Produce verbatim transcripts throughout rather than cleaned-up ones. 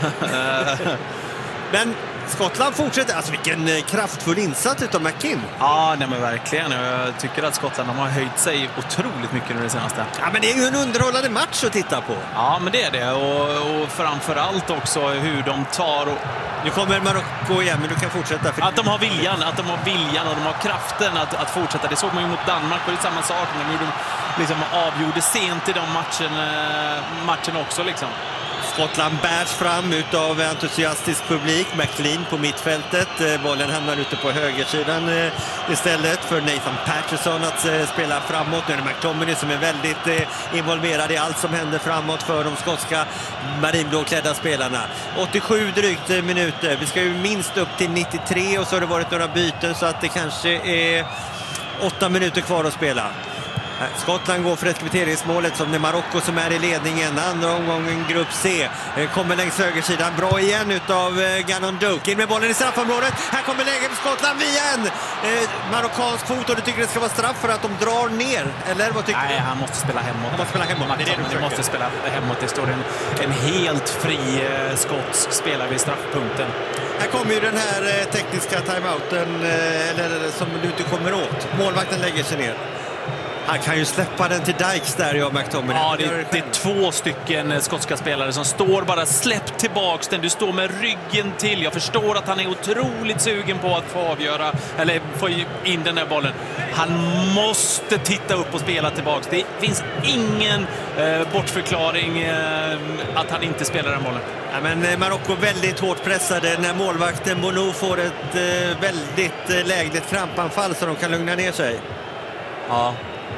Men Skottland fortsätter, alltså vilken kraftfull insats utav McKinn. Ja, nej men verkligen. Jag tycker att Skottland de har höjt sig otroligt mycket nu det senaste. Ja, men det är ju en underhållande match att titta på. Ja, men det är det. Och, och framförallt också hur de tar... Och... Nu kommer Marocko igen, men du kan fortsätta. För... Att de har viljan, att de har viljan och de har kraften att, att fortsätta. Det såg man ju mot Danmark, och det är samma sak. Men nu de liksom avgjorde sent i de matchen, matchen också liksom. Skottland bärs fram utav entusiastisk publik. McLean på mittfältet. Bollen hamnar ute på högersidan istället för Nathan Patterson att spela framåt. Nu är det McTominay som är väldigt involverad i allt som händer framåt för de skotska marinblåklädda spelarna. åttiosju drygt minuter. Vi ska ju minst upp till nittiotre och så har det varit några byten så att det kanske är åtta minuter kvar att spela. Skottland går för ett kvitteringsmålet som det är Marocko som är i ledningen. Andra omgången grupp C kommer längs högersidan. Bra igen utav Gannon Doak. In med bollen i straffområdet. Här kommer läget för Skottland igen. Eh, marockansk fot, och du tycker det ska vara straff för att de drar ner? Eller vad tycker Nej, du? han måste spela hemåt. Han måste spela hemåt. Det, är det, det måste spela hemåt. Det står en, en helt fri eh, skotsk spelare vid straffpunkten. Här kommer ju den här eh, tekniska timeouten eh, eller som du inte kommer åt. Målvakten lägger sig ner. Han kan ju släppa den till Dykes där, jag McTominay. Ja, det, det, det är två stycken skotska spelare som står bara släppt tillbaks den. Du står med ryggen till. Jag förstår att han är otroligt sugen på att få avgöra eller få in den där bollen. Han måste titta upp och spela tillbaks. Det finns ingen eh, bortförklaring eh, att han inte spelar den bollen. Ja, men Marocko väldigt hårt pressade när målvakten Bono får ett eh, väldigt eh, lägligt krampanfall så de kan lugna ner sig. Ja.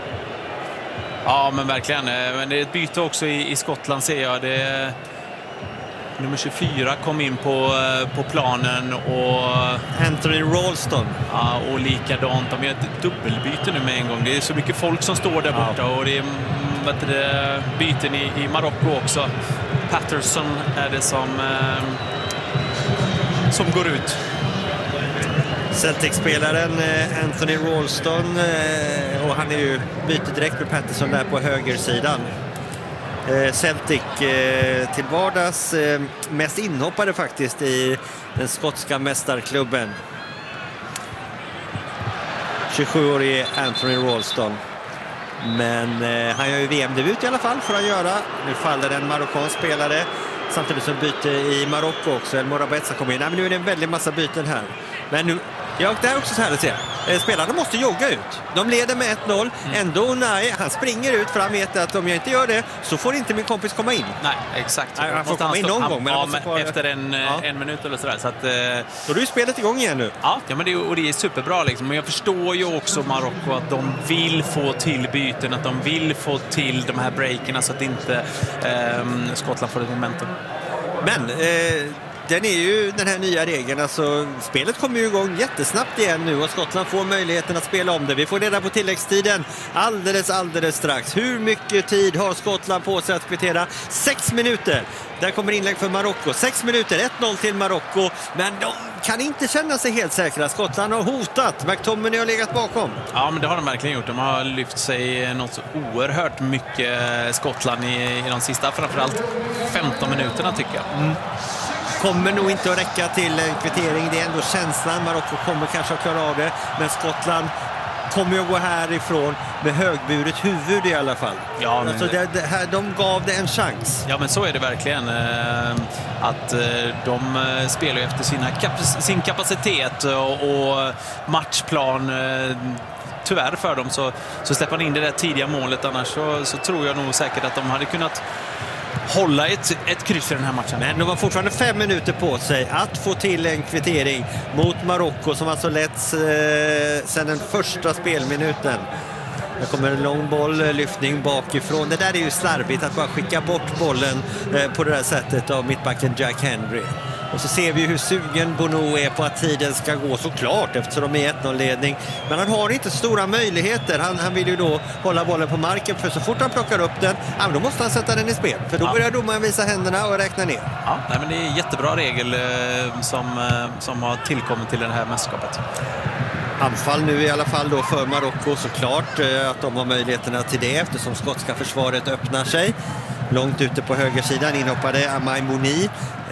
Ja, men verkligen. Men det är ett byte också i, i Skottland ser jag. Det är, nummer tjugofyra kom in på, på planen och... Anthony Ralston. Ja, och likadant. De gör ett dubbelbyte nu med en gång. Det är så mycket folk som står där borta. Ja. Och det är vet du, byten i, i Marocko också. Patterson är det som, eh, som går ut. Celtic-spelaren Anthony Ralston, och han är ju byter direkt med Patterson där på högersidan. Celtic till vardags mest inhoppade faktiskt i den skotska mästarklubben. tjugosjuårige Anthony Ralston. Men han gör ju V M-debut i alla fall för att göra. Nu faller en marockansk spelare. Samtidigt som byte i Marocko också. El Morabeza kommer in. Nej, men nu är det en väldigt massa byten här. Men nu, ja, det är också så här att se. Spelarna måste jogga ut. De leder med ett noll. Mm. Ändå, nej, han springer ut för han vet att om jag inte gör det så får inte min kompis komma in. Nej, exakt. Nej, han får komma in någon han, gång. Men ja, han men få, efter en, ja. en minut eller sådär. Så att, eh, då är ju spelet igång igen nu. Ja, ja men det, och det är superbra liksom. Men jag förstår ju också Marocko att de vill få till byten. Att de vill få till de här breakerna så att inte eh, Skottland får ett momentum. Men eh, den är ju den här nya regeln, alltså spelet kommer ju igång jättesnabbt igen nu och Skottland får möjligheten att spela om det. Vi får reda på tilläggstiden alldeles, alldeles strax. Hur mycket tid har Skottland på sig att kvittera? Sex minuter. Där kommer inlägg för Marocko. Sex minuter, ett noll till Marocko. Men de kan inte känna sig helt säkra. Skottland har hotat. McTominay har legat bakom. Ja, men det har de verkligen gjort. De har lyft sig något så oerhört mycket Skottland i, i de sista, framförallt femton minuterna tycker jag. Mm. Kommer nog inte att räcka till en kvittering. Det är ändå känslan. Marocko kommer kanske att klara av det. Men Skottland kommer ju att gå härifrån med högburet huvud i alla fall. Ja, men alltså det, det här, de gav det en chans. Ja, men så är det verkligen. Att de spelar efter sina kap- sin kapacitet och, och matchplan. Tyvärr för dem så, så släpper man in det där tidiga målet. Annars så, så tror jag nog säkert att de hade kunnat hålla ett, ett kryss i den här matchen. Men de har fortfarande fem minuter på sig att få till en kvittering mot Marocko som alltså letts eh, sedan den första spelminuten. Det kommer en lång boll, lyftning bakifrån. Det där är ju slarvigt att bara skicka bort bollen eh, på det där sättet av mittbacken Jack Henry. Och så ser vi hur sugen Bono är på att tiden ska gå, såklart, eftersom de är ett noll-ledning. Men han har inte stora möjligheter. Han, han vill ju då hålla bollen på marken, för så fort han plockar upp den, ja, då måste han sätta den i spel. För då ja. börjar domaren visa händerna och räkna ner. Ja, nej, men det är en jättebra regel eh, som, eh, som har tillkommit till det här mästerskapet. Anfall nu i alla fall då för Marocko, såklart eh, att de har möjligheterna till det eftersom skotska försvaret öppnar sig. Långt ute på högersidan inhoppade Amai Mouni.